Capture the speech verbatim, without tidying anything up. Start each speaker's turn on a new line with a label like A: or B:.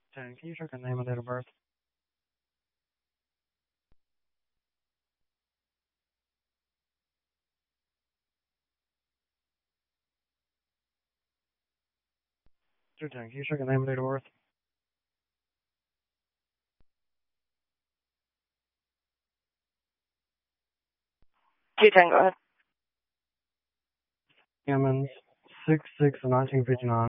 A: Ten, can you check the name and date of birth? Two, ten, can you check the name and date of birth?
B: Two ten, go ahead.
A: Hammond, six six of nineteen fifty-nine.